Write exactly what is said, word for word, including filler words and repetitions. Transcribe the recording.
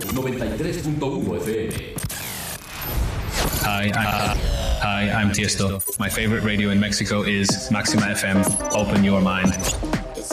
noventa y tres punto uno F M. Hi, uh, hi, I'm Tiesto. My favorite radio in Mexico is Maxima F M. Open your mind.